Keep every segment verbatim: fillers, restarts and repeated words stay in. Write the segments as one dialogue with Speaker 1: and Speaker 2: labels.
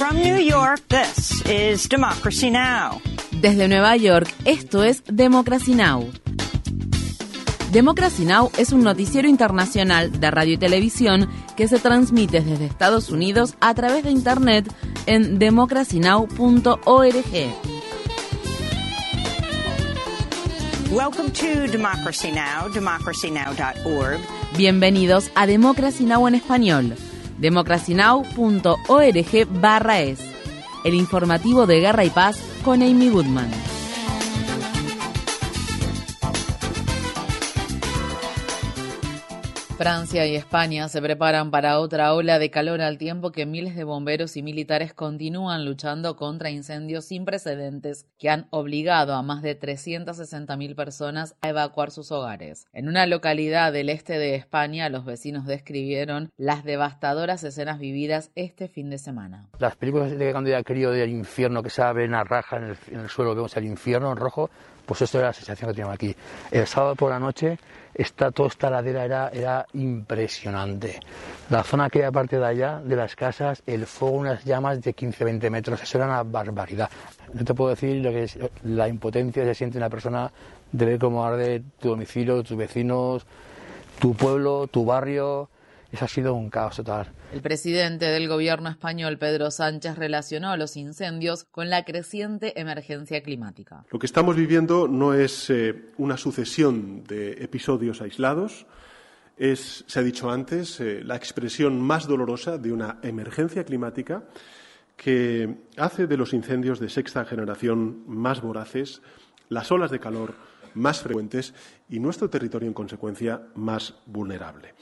Speaker 1: From New York, this is Democracy Now!
Speaker 2: Desde Nueva York, esto es Democracy Now! Democracy Now! Es un noticiero internacional de radio y televisión que se transmite desde Estados Unidos a través de Internet en democracy now punto org.
Speaker 1: Welcome to Democracy Now!, democracy now dot org.
Speaker 2: Bienvenidos a Democracy Now! En español. democracy now punto org barra es. El informativo de Guerra y Paz con Amy Goodman. Francia y España se preparan para otra ola de calor al tiempo que miles de bomberos y militares continúan luchando contra incendios sin precedentes que han obligado a más de trescientas sesenta mil personas a evacuar sus hogares. En una localidad del este de España, los vecinos describieron las devastadoras escenas vividas este fin de semana.
Speaker 3: Las películas de cuando era crío del infierno, que se abre una raja en el, en el suelo, vemos el infierno en rojo, pues esto era la sensación que teníamos aquí. El sábado por la noche, esta, toda esta ladera era, era impresionante. La zona que hay aparte de allá, de las casas, el fuego, unas llamas de quince a veinte metros, eso era una barbaridad. No te puedo decir lo que es la impotencia que se siente una persona de ver cómo arde tu domicilio, tus vecinos, tu pueblo, tu barrio. Eso ha sido un caos total.
Speaker 2: El presidente del gobierno español, Pedro Sánchez, relacionó los incendios con la creciente emergencia climática.
Speaker 4: Lo que estamos viviendo no es eh, una sucesión de episodios aislados, es, se ha dicho antes, eh, la expresión más dolorosa de una emergencia climática que hace de los incendios de sexta generación más voraces, las olas de calor más frecuentes y nuestro territorio, en consecuencia, más vulnerable.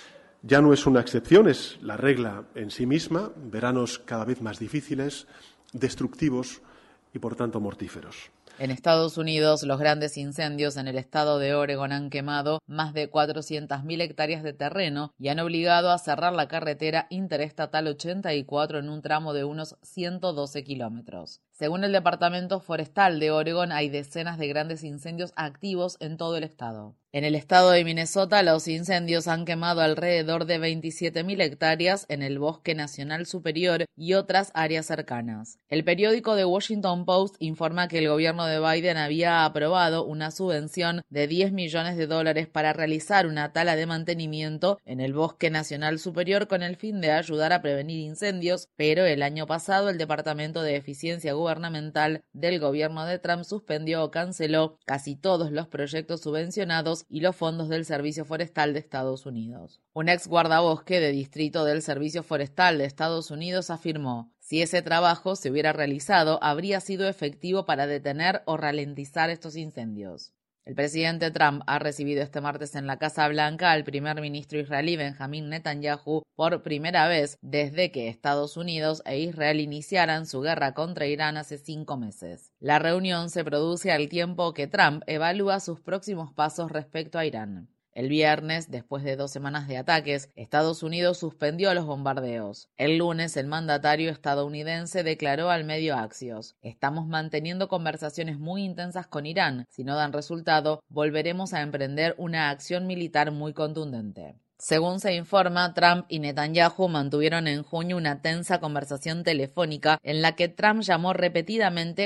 Speaker 4: Ya no es una excepción, es la regla en sí misma, veranos cada vez más difíciles, destructivos y, por tanto, mortíferos.
Speaker 2: En Estados Unidos, los grandes incendios en el estado de Oregon han quemado más de cuatrocientas mil hectáreas de terreno y han obligado a cerrar la carretera interestatal ochenta y cuatro en un tramo de unos ciento doce kilómetros. Según el Departamento Forestal de Oregon, hay decenas de grandes incendios activos en todo el estado. En el estado de Minnesota, los incendios han quemado alrededor de veintisiete mil hectáreas en el Bosque Nacional Superior y otras áreas cercanas. El periódico The Washington Post informa que el gobierno de Biden había aprobado una subvención de diez millones de dólares para realizar una tala de mantenimiento en el Bosque Nacional Superior con el fin de ayudar a prevenir incendios, pero el año pasado el Departamento de Eficiencia Gubernamental del gobierno de Trump suspendió o canceló casi todos los proyectos subvencionados y los fondos del Servicio Forestal de Estados Unidos. Un ex guardabosque de distrito del Servicio Forestal de Estados Unidos afirmó: si ese trabajo se hubiera realizado, habría sido efectivo para detener o ralentizar estos incendios. El presidente Trump ha recibido este martes en la Casa Blanca al primer ministro israelí Benjamín Netanyahu por primera vez desde que Estados Unidos e Israel iniciaran su guerra contra Irán hace cinco meses. La reunión se produce al tiempo que Trump evalúa sus próximos pasos respecto a Irán. El viernes, después de dos semanas de ataques, Estados Unidos suspendió los bombardeos. El lunes, el mandatario estadounidense declaró al medio Axios: estamos manteniendo conversaciones muy intensas con Irán. Si no dan resultado, volveremos a emprender una acción militar muy contundente. Según se informa, Trump y Netanyahu mantuvieron en junio una tensa conversación telefónica en la que Trump llamó repetidamente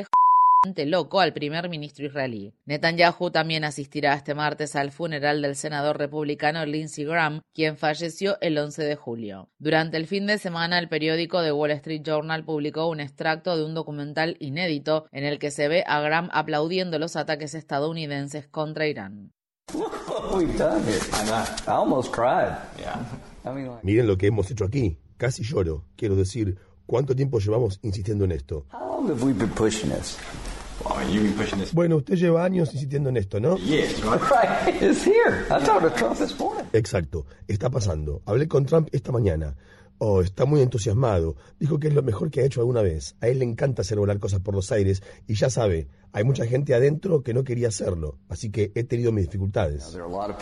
Speaker 2: loco al primer ministro israelí. Netanyahu también asistirá este martes al funeral del senador republicano Lindsey Graham, quien falleció el once de julio. Durante el fin de semana, el periódico The Wall Street Journal publicó un extracto de un documental inédito en el que se ve a Graham aplaudiendo los ataques estadounidenses contra Irán.
Speaker 5: Miren lo que hemos hecho aquí. Casi lloro. Quiero decir, ¿cuánto tiempo llevamos insistiendo en esto? Bueno, usted lleva años insistiendo en esto, ¿no? Exacto, está pasando. Hablé con Trump esta mañana. Oh, está muy entusiasmado. Dijo que es lo mejor que ha hecho alguna vez. A él le encanta hacer volar cosas por los aires y ya sabe, hay mucha gente adentro que no quería hacerlo, así que he tenido mis dificultades.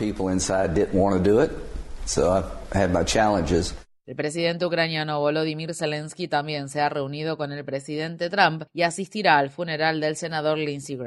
Speaker 2: El presidente ucraniano Volodymyr Zelensky también se ha reunido con el presidente Trump y asistirá al funeral del senador Lindsey Graham.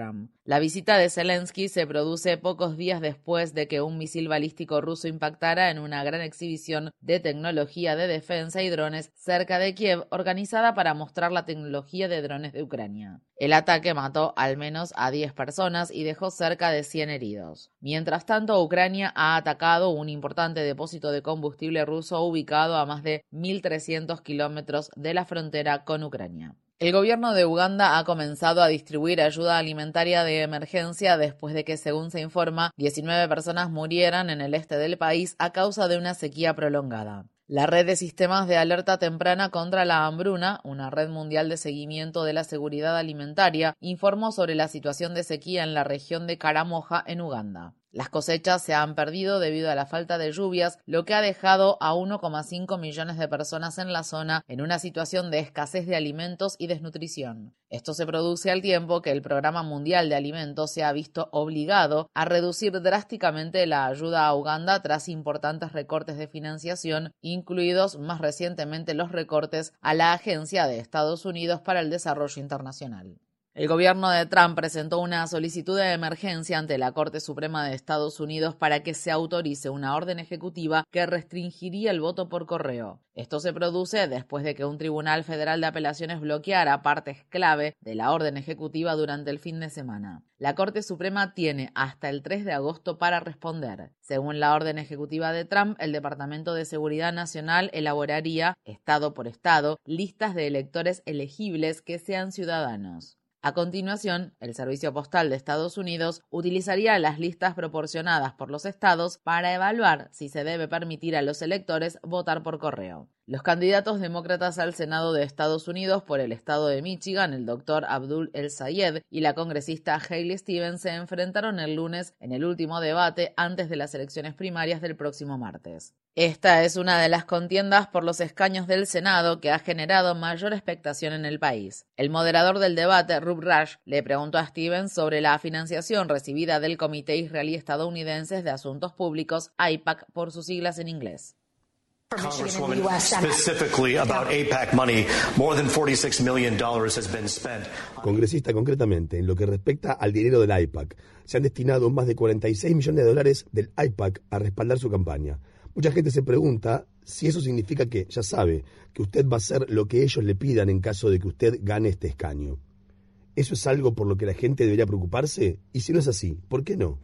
Speaker 2: La visita de Zelensky se produce pocos días después de que un misil balístico ruso impactara en una gran exhibición de tecnología de defensa y drones cerca de Kiev, organizada para mostrar la tecnología de drones de Ucrania. El ataque mató al menos a diez personas y dejó cerca de cien heridos. Mientras tanto, Ucrania ha atacado un importante depósito de combustible ruso ubicado a más de mil trescientos kilómetros de la frontera con Ucrania. El gobierno de Uganda ha comenzado a distribuir ayuda alimentaria de emergencia después de que, según se informa, diecinueve personas murieran en el este del país a causa de una sequía prolongada. La red de sistemas de alerta temprana contra la hambruna, una red mundial de seguimiento de la seguridad alimentaria, informó sobre la situación de sequía en la región de Karamoja, en Uganda. Las cosechas se han perdido debido a la falta de lluvias, lo que ha dejado a uno coma cinco millones de personas en la zona en una situación de escasez de alimentos y desnutrición. Esto se produce al tiempo que el Programa Mundial de Alimentos se ha visto obligado a reducir drásticamente la ayuda a Uganda tras importantes recortes de financiación, incluidos más recientemente los recortes a la Agencia de Estados Unidos para el Desarrollo Internacional. El gobierno de Trump presentó una solicitud de emergencia ante la Corte Suprema de Estados Unidos para que se autorice una orden ejecutiva que restringiría el voto por correo. Esto se produce después de que un tribunal federal de apelaciones bloqueara partes clave de la orden ejecutiva durante el fin de semana. La Corte Suprema tiene hasta el tres de agosto para responder. Según la orden ejecutiva de Trump, el Departamento de Seguridad Nacional elaboraría, estado por estado, listas de electores elegibles que sean ciudadanos. A continuación, el Servicio Postal de Estados Unidos utilizaría las listas proporcionadas por los estados para evaluar si se debe permitir a los electores votar por correo. Los candidatos demócratas al Senado de Estados Unidos por el estado de Michigan, el doctor Abdul El-Sayed y la congresista Hailey Stevens, se enfrentaron el lunes en el último debate antes de las elecciones primarias del próximo martes. Esta es una de las contiendas por los escaños del Senado que ha generado mayor expectación en el país. El moderador del debate, Rob Rush, le preguntó a Stevens sobre la financiación recibida del Comité Israelí Estadounidense de Asuntos Públicos, A I P A C por sus siglas en inglés.
Speaker 6: Congresswoman, specifically about A I P A C money, more than forty-six million dollars has been spent.
Speaker 5: Congresista, concretamente, en lo que respecta al dinero del A I P A C, se han destinado más de cuarenta y seis millones de dólares del A I P A C a respaldar su campaña. Mucha gente se pregunta si eso significa que, ya sabe, que usted va a hacer lo que ellos le pidan en caso de que usted gane este escaño. ¿Eso es algo por lo que la gente debería preocuparse? Y si no es así, ¿por qué no?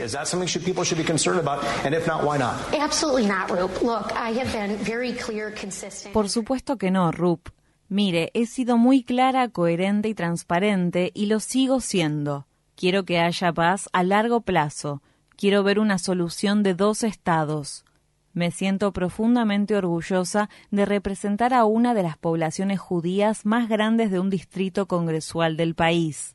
Speaker 7: Por supuesto que no, Rup. Mire, he sido muy clara, coherente y transparente y lo sigo siendo. Quiero que haya paz a largo plazo. Quiero ver una solución de dos estados. Me siento profundamente orgullosa de representar a una de las poblaciones judías más grandes de un distrito congresual del país.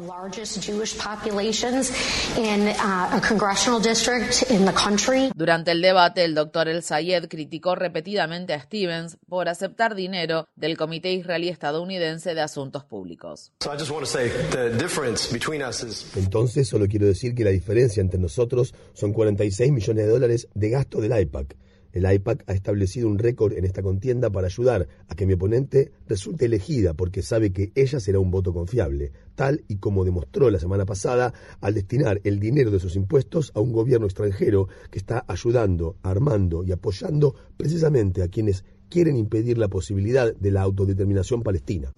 Speaker 2: Durante el debate, el doctor El-Sayed criticó repetidamente a Stevens por aceptar dinero del Comité Israelí Estadounidense de Asuntos Públicos.
Speaker 5: Entonces, solo quiero decir que la diferencia entre nosotros son cuarenta y seis millones de dólares de gasto del A I P A C. El A I P A C ha establecido un récord en esta contienda para ayudar a que mi oponente resulte elegida porque sabe que ella será un voto confiable, tal y como demostró la semana pasada al destinar el dinero de sus impuestos a un gobierno extranjero que está ayudando, armando y apoyando precisamente a quienes quieren impedir la posibilidad de la autodeterminación palestina.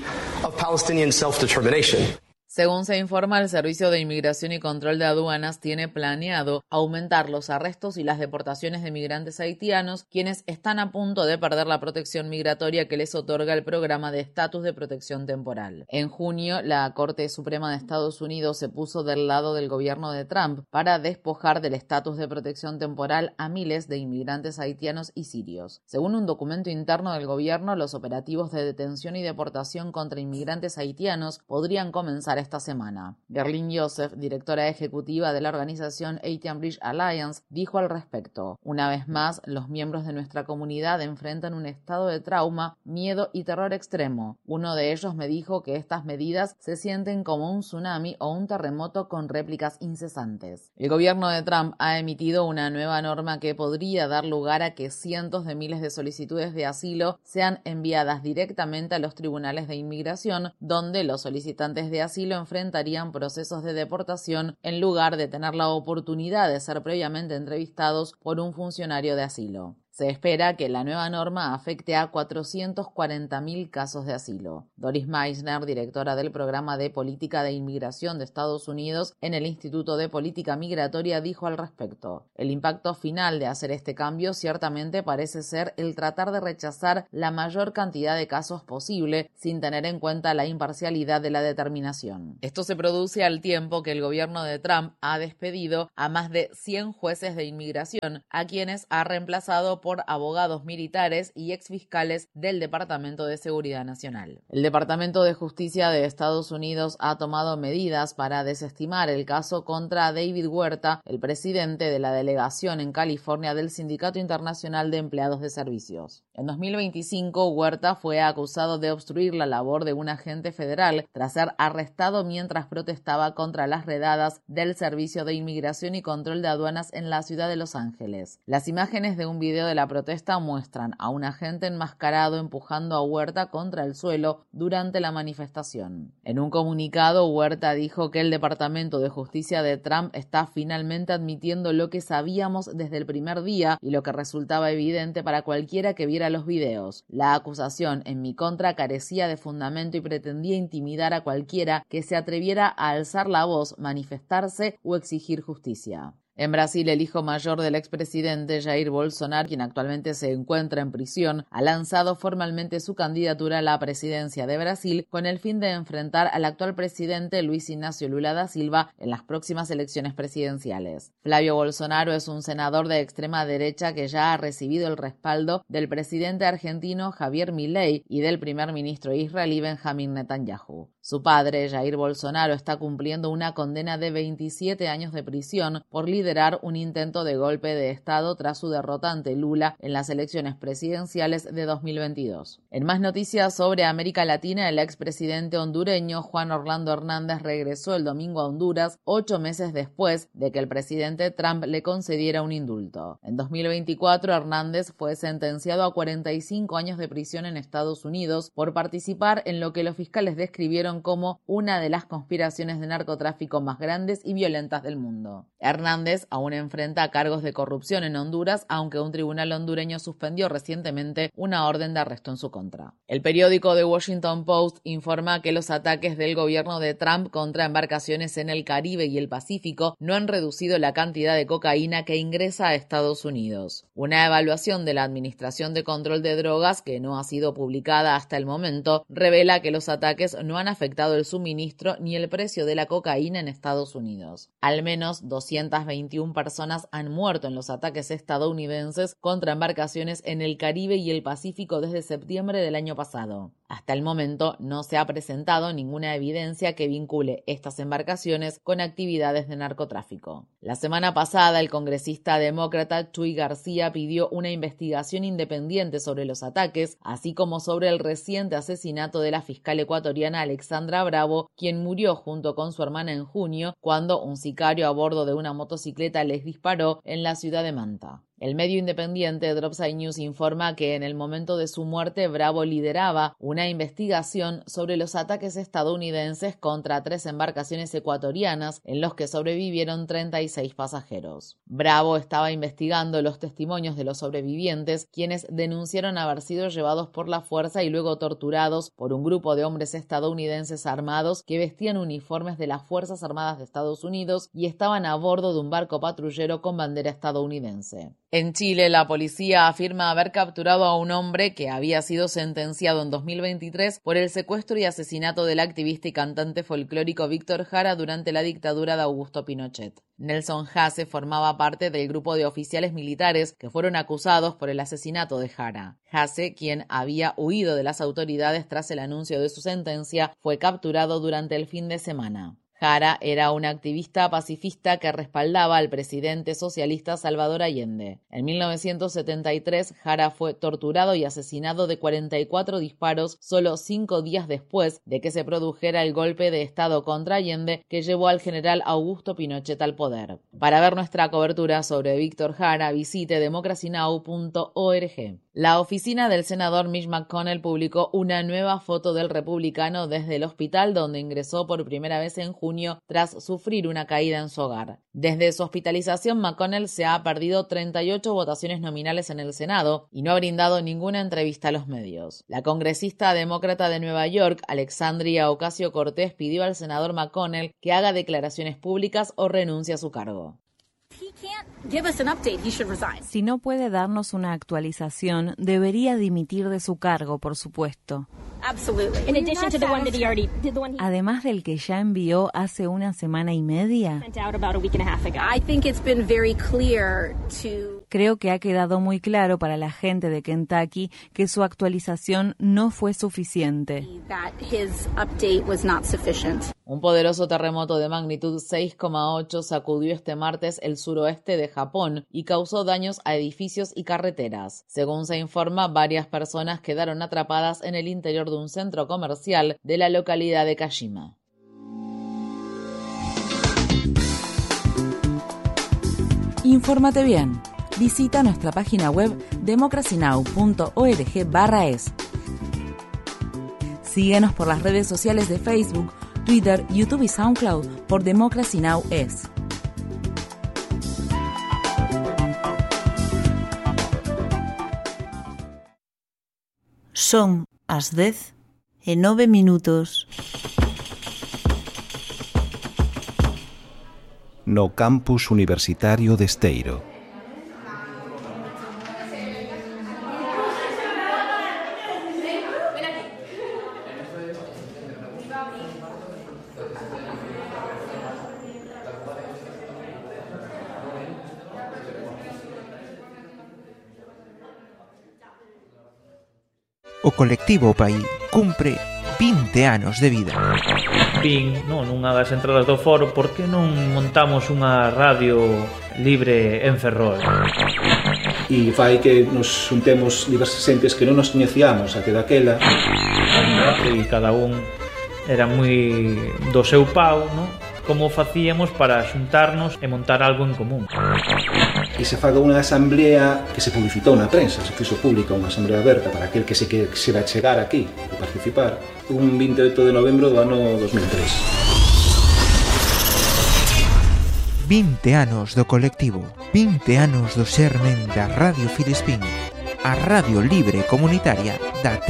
Speaker 2: Según se informa, el Servicio de Inmigración y Control de Aduanas tiene planeado aumentar los arrestos y las deportaciones de migrantes haitianos, quienes están a punto de perder la protección migratoria que les otorga el programa de estatus de protección temporal. En junio, la Corte Suprema de Estados Unidos se puso del lado del gobierno de Trump para despojar del estatus de protección temporal a miles de inmigrantes haitianos y sirios. Según un documento interno del gobierno, los operativos de detención y deportación contra inmigrantes haitianos podrían comenzar esta semana. Gerlin Joseph, directora ejecutiva de la organización Haitian Bridge Alliance, dijo al respecto: una vez más, los miembros de nuestra comunidad enfrentan un estado de trauma, miedo y terror extremo. Uno de ellos me dijo que estas medidas se sienten como un tsunami o un terremoto con réplicas incesantes. El gobierno de Trump ha emitido una nueva norma que podría dar lugar a que cientos de miles de solicitudes de asilo sean enviadas directamente a los tribunales de inmigración, donde los solicitantes de asilo asilo enfrentarían procesos de deportación en lugar de tener la oportunidad de ser previamente entrevistados por un funcionario de asilo. Se espera que la nueva norma afecte a cuatrocientos cuarenta mil casos de asilo. Doris Meissner, directora del Programa de Política de Inmigración de Estados Unidos en el Instituto de Política Migratoria, dijo al respecto: el impacto final de hacer este cambio ciertamente parece ser el tratar de rechazar la mayor cantidad de casos posible sin tener en cuenta la imparcialidad de la determinación. Esto se produce al tiempo que el gobierno de Trump ha despedido a más de cien jueces de inmigración, a quienes ha reemplazado por abogados militares y exfiscales del Departamento de Seguridad Nacional. El Departamento de Justicia de Estados Unidos ha tomado medidas para desestimar el caso contra David Huerta, el presidente de la delegación en California del Sindicato Internacional de Empleados de Servicios. En dos mil veinticinco, Huerta fue acusado de obstruir la labor de un agente federal tras ser arrestado mientras protestaba contra las redadas del Servicio de Inmigración y Control de Aduanas en la ciudad de Los Ángeles. Las imágenes de un video de la protesta muestran a un agente enmascarado empujando a Huerta contra el suelo durante la manifestación. En un comunicado, Huerta dijo que el Departamento de Justicia de Trump está finalmente admitiendo lo que sabíamos desde el primer día y lo que resultaba evidente para cualquiera que viera los videos. La acusación en mi contra carecía de fundamento y pretendía intimidar a cualquiera que se atreviera a alzar la voz, manifestarse o exigir justicia. En Brasil, el hijo mayor del expresidente Jair Bolsonaro, quien actualmente se encuentra en prisión, ha lanzado formalmente su candidatura a la presidencia de Brasil con el fin de enfrentar al actual presidente Luis Ignacio Lula da Silva en las próximas elecciones presidenciales. Flavio Bolsonaro es un senador de extrema derecha que ya ha recibido el respaldo del presidente argentino Javier Milei y del primer ministro israelí Benjamín Netanyahu. Su padre, Jair Bolsonaro, está cumpliendo una condena de veintisiete años de prisión por liderar un intento de golpe de Estado tras su derrota ante Lula en las elecciones presidenciales de dos mil veintidós. En más noticias sobre América Latina, el expresidente hondureño Juan Orlando Hernández regresó el domingo a Honduras, ocho meses después de que el presidente Trump le concediera un indulto. En dos mil veinticuatro, Hernández fue sentenciado a cuarenta y cinco años de prisión en Estados Unidos por participar en lo que los fiscales describieron como una de las conspiraciones de narcotráfico más grandes y violentas del mundo. Hernández aún enfrenta cargos de corrupción en Honduras, aunque un tribunal hondureño suspendió recientemente una orden de arresto en su contra. El periódico The Washington Post informa que los ataques del gobierno de Trump contra embarcaciones en el Caribe y el Pacífico no han reducido la cantidad de cocaína que ingresa a Estados Unidos. Una evaluación de la Administración de Control de Drogas, que no ha sido publicada hasta el momento, revela que los ataques no han afectado el suministro ni el precio de la cocaína en Estados Unidos. Al menos doscientas veintiuna personas han muerto en los ataques estadounidenses contra embarcaciones en el Caribe y el Pacífico desde septiembre del año pasado. Hasta el momento no se ha presentado ninguna evidencia que vincule estas embarcaciones con actividades de narcotráfico. La semana pasada, el congresista demócrata Chuy García pidió una investigación independiente sobre los ataques, así como sobre el reciente asesinato de la fiscal ecuatoriana Alexandra Bravo, quien murió junto con su hermana en junio cuando un sicario a bordo de una motocicleta les disparó en la ciudad de Manta. El medio independiente Dropside News informa que en el momento de su muerte Bravo lideraba una investigación sobre los ataques estadounidenses contra tres embarcaciones ecuatorianas en los que sobrevivieron treinta y seis pasajeros. Bravo estaba investigando los testimonios de los sobrevivientes, quienes denunciaron haber sido llevados por la fuerza y luego torturados por un grupo de hombres estadounidenses armados que vestían uniformes de las Fuerzas Armadas de Estados Unidos y estaban a bordo de un barco patrullero con bandera estadounidense. En Chile, la policía afirma haber capturado a un hombre que había sido sentenciado en dos mil veintitrés por el secuestro y asesinato del activista y cantante folclórico Víctor Jara durante la dictadura de Augusto Pinochet. Nelson Hasse formaba parte del grupo de oficiales militares que fueron acusados por el asesinato de Jara. Hasse, quien había huido de las autoridades tras el anuncio de su sentencia, fue capturado durante el fin de semana. Jara era una activista pacifista que respaldaba al presidente socialista Salvador Allende. En mil novecientos setenta y tres, Jara fue torturado y asesinado de cuarenta y cuatro disparos solo cinco días después de que se produjera el golpe de Estado contra Allende que llevó al general Augusto Pinochet al poder. Para ver nuestra cobertura sobre Víctor Jara, visite democracy now punto org. La oficina del senador Mitch McConnell publicó una nueva foto del republicano desde el hospital donde ingresó por primera vez en junio tras sufrir una caída en su hogar. Desde su hospitalización, McConnell se ha perdido treinta y ocho votaciones nominales en el Senado y no ha brindado ninguna entrevista a los medios. La congresista demócrata de Nueva York, Alexandria Ocasio-Cortez, pidió al senador McConnell que haga declaraciones públicas o renuncie a su cargo.
Speaker 7: Si no puede darnos una actualización, debería dimitir de su cargo, por supuesto. Además del que ya envió hace una semana y media. Creo que ha quedado muy claro para la gente de Kentucky que su actualización no fue suficiente.
Speaker 2: Un poderoso terremoto de magnitud seis coma ocho sacudió este martes el suroeste de Japón y causó daños a edificios y carreteras. Según se informa, varias personas quedaron atrapadas en el interior de un centro comercial de la localidad de Kashima.
Speaker 8: Infórmate bien. Visita nuestra página web democracy now punto org barra es. Síguenos por las redes sociales de Facebook, Twitter, YouTube y SoundCloud por Democracy Now! Es.
Speaker 9: Son as dez e nove minutos.
Speaker 10: No campus universitario de Esteiro.
Speaker 11: O colectivo Pai cumpre vinte anos de vida.
Speaker 12: Vin, non, nunha das entradas do foro, por que non montamos unha radio libre en Ferrol?
Speaker 13: E fai que nos juntemos diversas xentes que non nos coñecíamos até daquela.
Speaker 12: E cada un era moi do seu pau, non? Como facíamos para xuntarnos e montar algo en común.
Speaker 13: E se faga unha asamblea que se publicitou na prensa, se fixo pública unha asamblea aberta para aquel que se quixera chegar aquí e participar, un vinte e oito de novembro do ano dos mil tres.
Speaker 11: vinte anos do colectivo, vinte anos do xermen da Radio Filispín, a radio libre comunitaria da